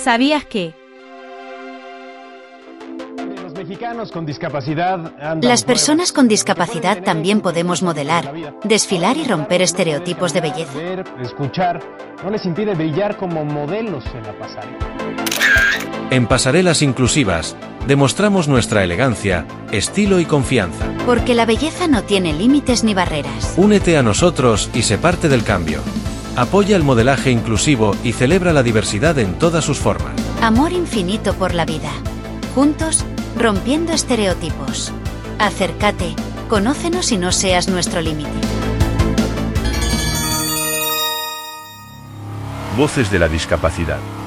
¿Sabías que Los mexicanos con discapacidad andan Las personas con pruebas. discapacidad también podemos modelar, desfilar y romper estereotipos de belleza. Ver, escuchar, no les impide brillar como modelos en la pasarela. En Pasarelas Inclusivas, demostramos nuestra elegancia, estilo y confianza. Porque la belleza no tiene límites ni barreras. Únete a nosotros y sé parte del cambio. Apoya el modelaje inclusivo y celebra la diversidad en todas sus formas. Amor infinito por la vida. Juntos, rompiendo estereotipos. Acércate, conócenos y no seas nuestro límite. Voces de la discapacidad.